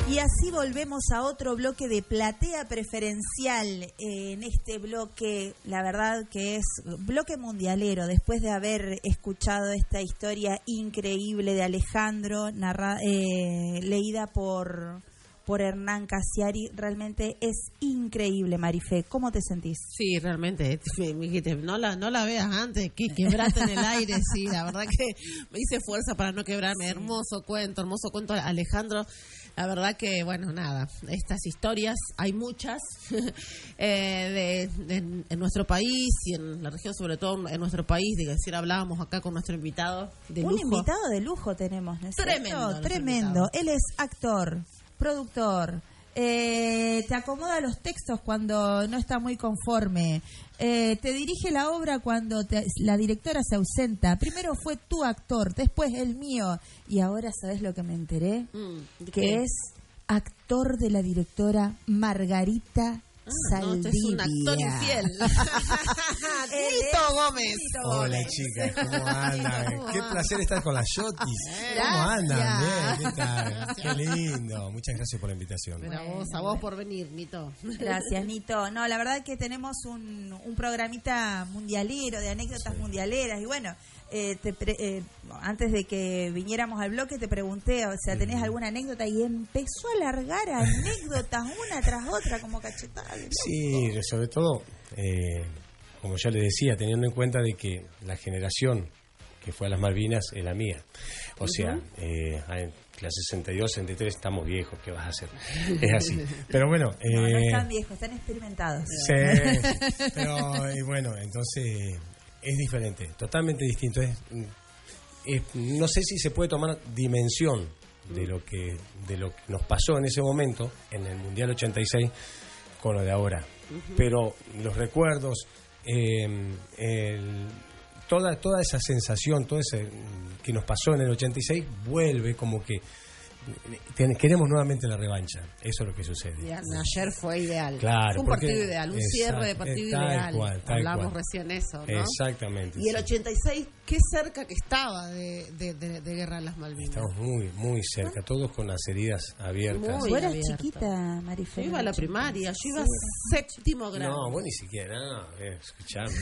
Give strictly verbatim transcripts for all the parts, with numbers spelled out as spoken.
Y así volvemos a otro bloque de platea preferencial. Eh, en este bloque, la verdad que es bloque mundialero, después de haber escuchado esta historia increíble de Alejandro, narra, eh, leída por, por Hernán Casiari. Realmente es increíble, Marifé. ¿Cómo te sentís? Sí, realmente, me dijiste, no la, no la veas antes, que quebraste en el aire. Sí, la verdad que me hice fuerza para no quebrarme. Sí. Hermoso cuento, hermoso cuento, Alejandro. La verdad que, bueno, nada, estas historias, hay muchas eh, de, de, en nuestro país y en la región, sobre todo en nuestro país. De decir, hablábamos acá con nuestro invitado de Un lujo. Un invitado de lujo tenemos, ¿no es cierto? Tremendo. Tremendo. Él es actor, productor, eh, te acomoda los textos cuando no está muy conforme, eh, te dirige la obra cuando te, la directora se ausenta. Primero fue tu actor, después el mío, y ahora ¿sabes lo que me enteré? Mm, que ¿qué? Es actor de la directora Margarita Ah, no, este es un actor infiel. Nito Gómez. Hola, chicas, ¿cómo andan? Qué placer estar con las Yotis. ¿Cómo andan? Bien, ¿qué tal? Qué lindo. Muchas gracias por la invitación. Pero a vos, a vos por venir, Nito. Gracias, Nito. No, la verdad que tenemos un, un programita mundialero, de anécdotas sí. mundialeras. Y bueno, eh, te pre, eh, antes de que viniéramos al bloque te pregunté, o sea, ¿tenés mm. alguna anécdota? Y empezó a largar anécdotas una tras otra como cachetada. Sí, sobre todo, eh, como ya le decía, teniendo en cuenta de que la generación que fue a las Malvinas es la mía. O uh-huh. sea, eh, la sesenta y dos, sesenta y tres estamos viejos, ¿qué vas a hacer? Es así. Pero bueno... Eh, no, no están viejos, están experimentados. Sí, pero y bueno, entonces es diferente, totalmente distinto. Es, es, no sé si se puede tomar dimensión de lo que de lo que nos pasó en ese momento, en el Mundial ochenta y seis, con lo de ahora. Uh-huh. Pero los recuerdos, eh, el, toda toda esa sensación, todo ese que nos pasó en el ochenta y seis vuelve como que ten, queremos nuevamente la revancha. Eso es lo que sucede. Bien, ayer fue ideal. Claro, fue un porque, partido ideal, un exacto, cierre de partido tal ideal. Cual, tal Hablamos cual. recién eso, ¿no? Exactamente. Y el ochenta y seis, qué cerca que estaba de, de, de, de Guerra de las Malvinas. Estamos muy, muy cerca, todos con las heridas abiertas. Tú eras chiquita, Marifé. Yo iba a la primaria, yo iba sí. séptimo grado. No, vos ni siquiera, no, eh, escuchame.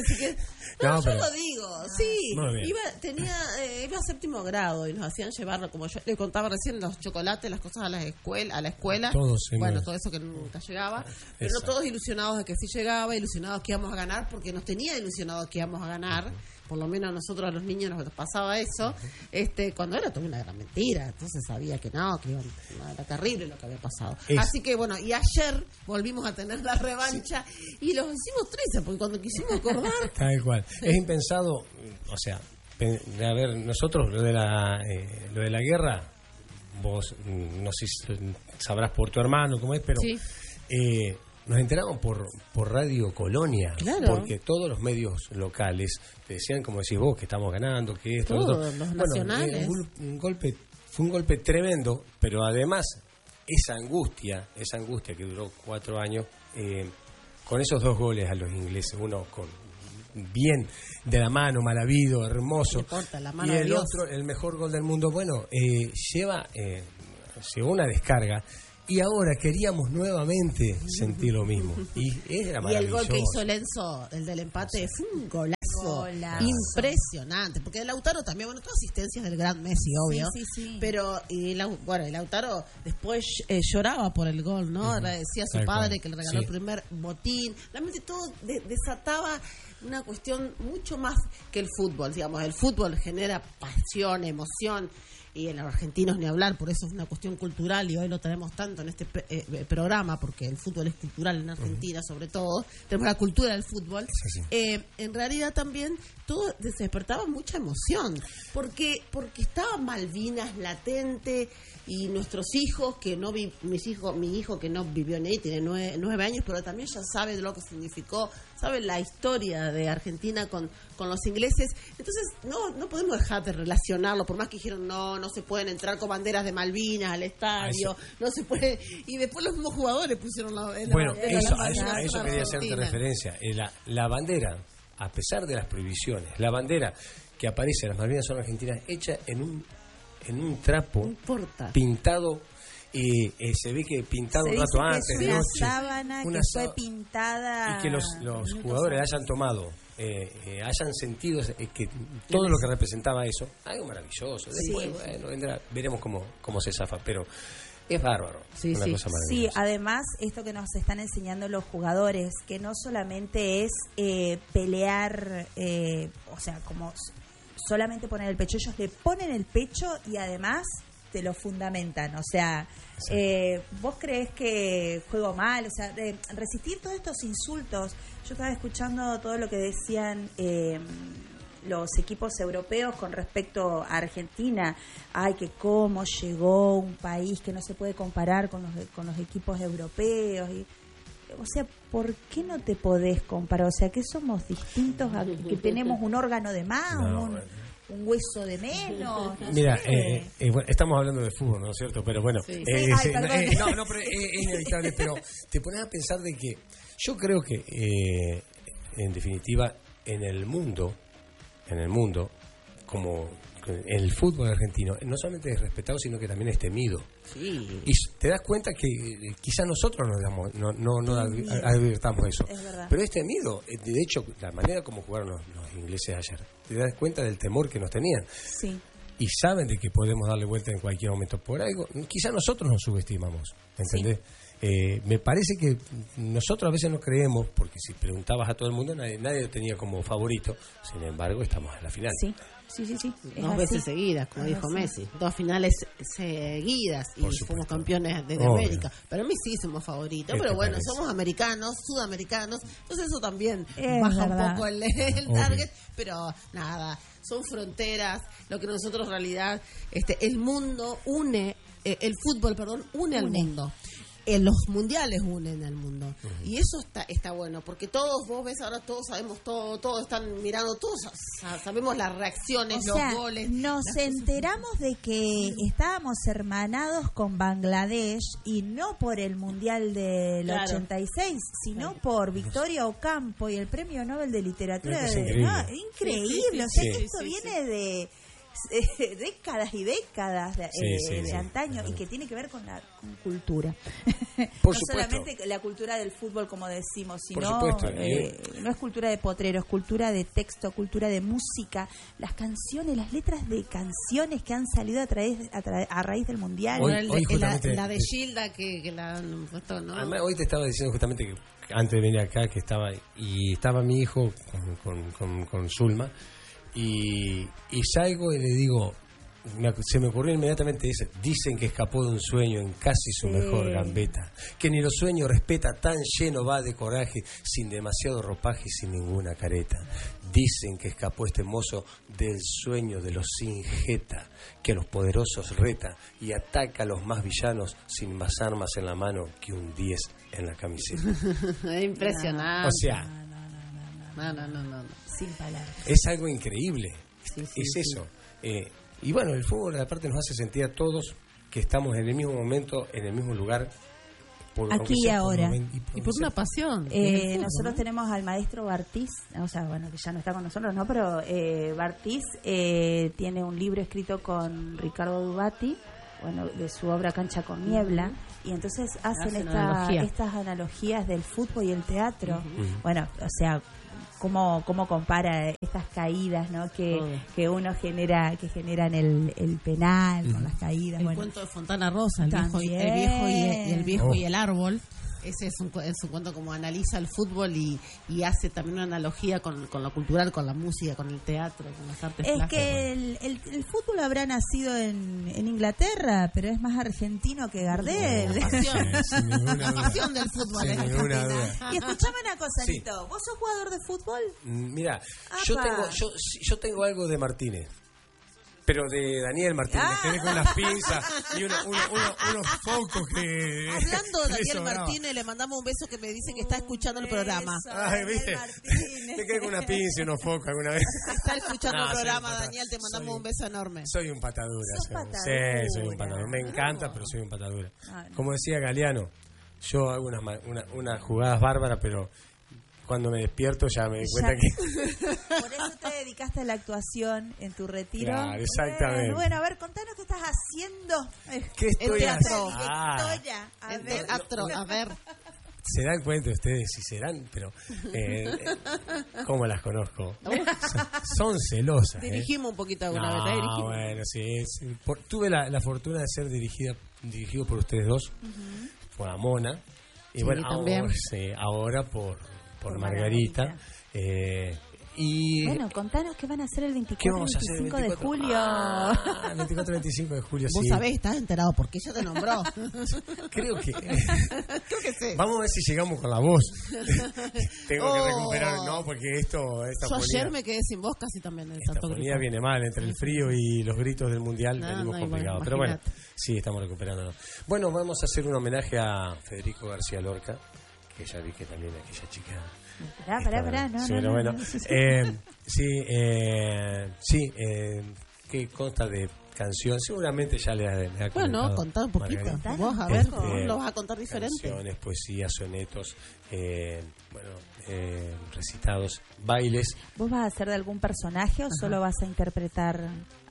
no, no, yo pero... lo digo, sí. Iba, tenía, eh, iba a séptimo grado y nos hacían llevarlo, como yo le contaba recién, los chocolates, las cosas a la escuela, a la escuela. Todos, bueno, todo eso que nunca llegaba, pero no todos ilusionados de que sí llegaba, ilusionados que íbamos a ganar, porque nos tenía ilusionados que íbamos a ganar. Por lo menos a nosotros, a los niños, nos pasaba eso. Este, cuando era toda una gran mentira, entonces sabía que no, que iban, no, era terrible lo que había pasado. Es... Así que bueno, y ayer volvimos a tener la revancha sí. y los hicimos tristes, porque cuando quisimos acordar. Tal cual. Es impensado, o sea, a ver, nosotros lo de la, eh, lo de la guerra, vos no sé si sabrás por tu hermano cómo es, pero sí. eh, nos enteramos por por Radio Colonia, claro. porque todos los medios locales te decían, como decís vos, que estamos ganando, que esto, todos otro. los bueno, nacionales. Eh, un, un golpe, fue un golpe tremendo, pero además esa angustia, esa angustia que duró cuatro años, eh, con esos dos goles a los ingleses, uno con bien de la mano, mal habido, hermoso, importa, la mano y el de otro, el mejor gol del mundo, bueno, eh, lleva eh, llegó una descarga y ahora queríamos nuevamente sentir lo mismo y era maravilloso. Y el gol que hizo Lenzo, el del empate, fue un golazo, golazo. impresionante, porque el Lautaro también, bueno, todas asistencias del gran Messi, obvio, sí, sí, sí. pero y la, bueno, el Lautaro después eh, lloraba por el gol, ¿no? Uh-huh. Agradecía a su Tal padre cual. que le regaló sí. el primer botín, realmente todo de, desataba una cuestión mucho más que el fútbol, digamos, el fútbol genera pasión, emoción, y en los argentinos ni hablar, por eso es una cuestión cultural y hoy lo tenemos tanto en este eh, programa, porque el fútbol es cultural en Argentina, uh-huh. sobre todo, tenemos la cultura del fútbol, sí, sí. Eh, en realidad también todo se despertaba mucha emoción, porque porque estaba Malvinas latente y nuestros hijos, que no vi, mis hijos, mi hijo que no vivió en ahí, tiene nueve, nueve años, pero también ya sabe de lo que significó, sabe la historia de Argentina con, con los ingleses, entonces no no podemos dejar de relacionarlo, por más que dijeron no, no se pueden entrar con banderas de Malvinas al estadio, no se puede, y después los mismos jugadores pusieron la, la bueno, bandera, eso, la a eso, a eso quería hacerte referencia, la, la bandera, a pesar de las prohibiciones, la bandera que aparece en las Malvinas son argentinas, hecha en un en un trapo pintado y eh, se ve que pintado se un rato antes, es de una noche. sábana una que sá... fue pintada. Y que los, los jugadores antes. hayan tomado, eh, eh, hayan sentido eh, que todo lo que representaba eso, algo maravilloso. Después, sí. bueno, vendrá, veremos cómo, cómo se zafa, pero es bárbaro. Sí, una sí. cosa Sí, además, esto que nos están enseñando los jugadores, que no solamente es eh, pelear, eh, o sea, como solamente poner el pecho, ellos le ponen el pecho y además te lo fundamentan, o sea, eh, vos creés que juego mal, o sea, de resistir todos estos insultos. Yo estaba escuchando todo lo que decían eh, los equipos europeos con respecto a Argentina. Ay, que cómo llegó un país que no se puede comparar con los, con los equipos europeos. Y, o sea, ¿por qué no te podés comparar? O sea, que somos distintos, a, que tenemos un órgano de más, no, un, un hueso de menos. No Mira, sé. eh, eh, bueno, estamos hablando de fútbol, ¿no es cierto? Pero bueno, sí. Eh, Sí. Ay, eh, no, no, pero es, es inevitable. Pero te pones a pensar de que yo creo que, eh, en definitiva, en el mundo, en el mundo, como el fútbol argentino, no solamente es respetado, sino que también es temido. Sí. Y te das cuenta que eh, quizás nosotros nos damos, no, no, no adv- advirtamos eso. Es verdad. Pero es temido. De hecho, la manera como jugaron los, los ingleses ayer, te das cuenta del temor que nos tenían. Sí. Y saben de que podemos darle vuelta en cualquier momento por algo. Quizás nosotros nos subestimamos, ¿entendés? Sí. Eh, me parece que nosotros a veces no creemos, porque si preguntabas a todo el mundo, nadie, nadie lo tenía como favorito. Sin embargo, estamos en la final. Sí, sí, sí. sí. Dos veces seguidas, como es dijo así. Messi. Dos finales seguidas y fuimos campeones de, de América. Para mí sí somos favoritos, pero bueno, parece? Somos americanos, sudamericanos. Entonces eso también es baja verdad. un poco el, el target. Pero nada, son fronteras. Lo que nosotros en realidad, este, el mundo une, eh, el fútbol, perdón, une, une. al mundo. En los mundiales unen al mundo. Uh-huh. Y eso está está bueno, porque todos, vos ves, ahora todos sabemos todo, todos están mirando, todos sabemos las reacciones, o los sea, goles. Nos enteramos cosas. de que estábamos hermanados con Bangladesh, y no por el Mundial del claro. ochenta y seis, sino claro. por Victoria Ocampo y el Premio Nobel de Literatura. Es de, increíble. ¿no? Increíble. Sí, sí, sí, o sea, sí, que esto sí, viene sí. de... Eh, décadas y décadas de, sí, eh, sí, de sí, antaño sí. y que tiene que ver con la con cultura. Por no supuesto. solamente la cultura del fútbol, como decimos, sino supuesto, eh, no es cultura de potrero, es cultura de texto, cultura de música, las canciones, las letras de canciones que han salido a, través, a, tra- a raíz del mundial. Hoy, el, hoy la, la de Gilda que, que la han puesto, ¿no? Además, hoy te estaba diciendo justamente que antes de venir acá que estaba y estaba mi hijo con, con, con, con Zulma. Y, y salgo y le digo, me, se me ocurrió inmediatamente, dice, dicen que escapó de un sueño en casi su sí. mejor gambeta, que ni los sueños respeta, tan lleno va de coraje, sin demasiado ropaje y sin ninguna careta. Dicen que escapó este mozo del sueño de los sin jeta, que a los poderosos reta y ataca a los más villanos sin más armas en la mano que un diez en la camiseta. Es impresionante. O sea... No, no, no, no, no. Sin palabras. Es algo increíble. Sí, sí, es sí. eso. Eh, y bueno, el fútbol aparte nos hace sentir a todos que estamos en el mismo momento, en el mismo lugar. Por, aquí y ahora. Por y, por y por una pasión. Eh, fútbol, nosotros ¿no? tenemos al maestro Bartiz, o sea, bueno, que ya no está con nosotros, ¿no? Pero eh, Bartiz eh, tiene un libro escrito con Ricardo Dubati, bueno, de su obra Cancha con Niebla, y entonces hacen esta, analogía. estas analogías del fútbol y el teatro. Uh-huh. Bueno, o sea, cómo cómo compara estas caídas, ¿no? Que, oh. que uno genera, que generan el, el penal uh-huh. con las caídas. El bueno, cuento de Fontana Rosa, el viejo, y, el viejo, y, y el viejo oh. y el árbol. Ese es un, es un cuento como analiza el fútbol y, y hace también una analogía con, con lo cultural, con la música, con el teatro, con las artes es plásticas. Es que el, el, el fútbol habrá nacido en, en Inglaterra, pero es más argentino que Gardel. La pasión, sí, la pasión del fútbol. Sí, en Argentina. Y escuchame una cosa, sí. Nito, ¿vos sos jugador de fútbol? Mira, yo tengo, yo, yo tengo algo de Martínez. Pero de Daniel Martínez, ah. me quedé con las pinzas y uno, uno, uno, unos focos que... Hablando de Daniel Martínez, le mandamos un beso que me dice que está escuchando el programa. Ay, ¿viste? Me quedé con una pinza y unos focos alguna vez. Está escuchando no, el programa, Daniel, te mandamos un beso enorme. Soy un patadura. Soy patadura. Sí, soy un patadura. Me encanta, pero soy un patadura. Como decía Galeano, yo hago unas, una, unas jugadas bárbaras, pero... cuando me despierto ya me di cuenta ya. que... Por eso te dedicaste a la actuación en tu retiro. Claro, exactamente. Bueno, bueno, a ver, contanos qué estás haciendo. ¿Qué estoy teatro. haciendo? Ah, A En ver. teatro, a ver. se dan cuenta ustedes, si serán, pero eh, ¿cómo las conozco? Son, son celosas. Dirigimos ¿eh? un poquito alguna no, vez. ¿eh? Dirigimos. Bueno, sí. sí. Por, tuve la, la fortuna de ser dirigida, dirigido por ustedes dos, uh-huh. por Amona. Y sí, bueno, también. ahora, sí, ahora por, por, por Margarita. Margarita. Eh, y bueno, contanos qué van a hacer el veinticuatro y veinticinco de julio. Ah, veinticuatro y veinticinco de julio, Vos sí. sabés, estás enterado porque ella te nombró. Creo que... Creo que sí. Vamos a ver si llegamos con la voz. Tengo oh. que recuperar, no, porque esto... Esta Yo ponía, ayer me quedé sin voz casi también. De esta tanto ponía grito. viene mal, entre el frío y los gritos del mundial, no, venimos no, complicados. Bueno, pero bueno, sí, estamos recuperándonos. Bueno, vamos a hacer un homenaje a Federico García Lorca, que ya vi que también aquella chica... Pará, pará, pará, no, sí, no, no, bueno, no, no, no. Eh, sí, eh, sí, eh, que consta de canciones, seguramente ya le ha, le ha Bueno, contá un poquito. Margarita. Vos, a ver, Este, ¿cómo lo vas a contar diferente? Canciones, poesías, sonetos, eh, bueno, eh, recitados, bailes. ¿Vos vas a hacer de algún personaje o Ajá. solo vas a interpretar?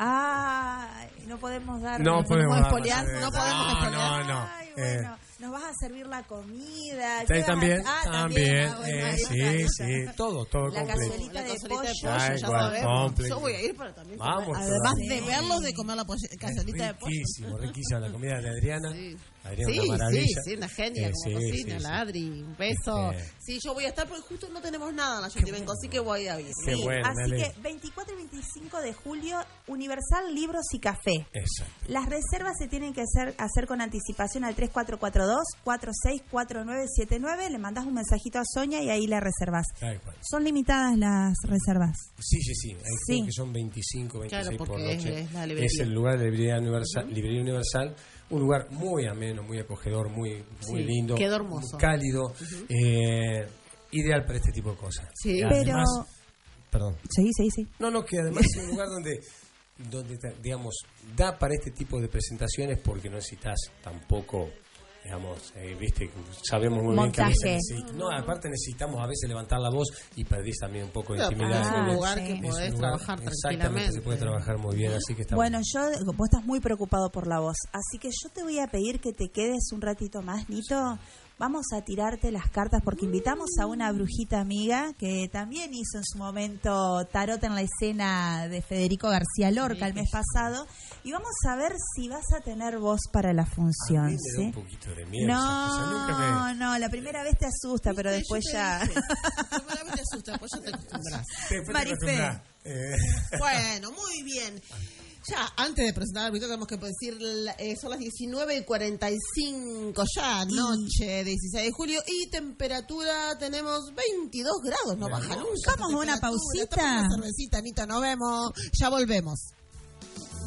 Ah, no podemos dar. No, no podemos podemos dar espolear, más, no eh, podemos no, espolear. no, no. Ay, Eh, bueno, nos vas a servir la comida. Sí, ¿Qué vas a- también, ah, también, Ah, bueno, eh, ahí sí, está, sí, ahí está. todo, todo La completo. cazuelita La de cazuelita pollo. de pollo, Ay, ya cual, sabemos. completo. Yo voy a ir para también. Vamos, comer. Además sí. de verlos, de comer la poll- cazuelita de pollo. Riquísimo, riquísima la comida de Adriana. Sí. Adriana, Sí, una maravilla. sí, sí, una genia Eh, como sí, cocina, sí, la sí. Adri, un beso. Este- Sí, yo voy a estar porque justo no tenemos nada en la Yotibenco, así que voy a ir. Qué Sí, bueno, me así alegro. que veinticuatro y veinticinco de julio, Universal Libros y Café. Exacto. Las reservas se tienen que hacer, hacer con anticipación al tres cuatro cuatro dos, cuatro seis cuatro nueve siete nueve. Le mandás un mensajito a Sonia y ahí la reservas. Tal cual. Son limitadas las reservas. Sí, sí, sí. Hay Sí. creo que son veinticinco, veintiséis Claro, por porque noche. es la librería. Es el lugar de Librería Universal, uh-huh. Librería Universal. Un lugar muy ameno, muy acogedor, muy, muy Sí, lindo. quedó hermoso. Muy cálido. Uh-huh. eh, ideal para este tipo de cosas. Sí, Y pero... además, perdón. Sí, sí, sí. No, no, que además es un lugar donde, donde, digamos, da para este tipo de presentaciones porque no necesitas tampoco, digamos, eh, viste, sabemos muy Montaje. bien que a veces necesitamos, no, aparte necesitamos a veces levantar la voz y perdís también un poco de Claro, intimidad. es un Ah, lugar sí. que Es un podés lugar- trabajar exactamente, tranquilamente. se puede trabajar muy bien, así que está Bueno, yo, vos estás muy preocupado por la voz, así que yo te voy a pedir que te quedes un ratito más, Nito. Vamos a tirarte las cartas porque invitamos a una brujita amiga que también hizo en su momento tarot en la escena de Federico García Lorca el mes pasado y vamos a ver si vas a tener voz para la A mí función. me da ¿sí? un poquito de miedo. esas cosas, No, nunca me- no, la primera vez te asusta, pero Viste, después yo te ya... dije, la primera vez te asusta, después ya te acostumbras. Después te Marifé. acostumbras. Eh, Bueno, muy bien. Ya, antes de presentar al invitado, tenemos que decir, eh, son las diecinueve y cuarenta y cinco ya, noche dieciséis de julio, y temperatura tenemos veintidós grados, no baja nunca. Vamos a una Temperatura, pausita. tomamos una cervecita, Anita, nos vemos, ya volvemos.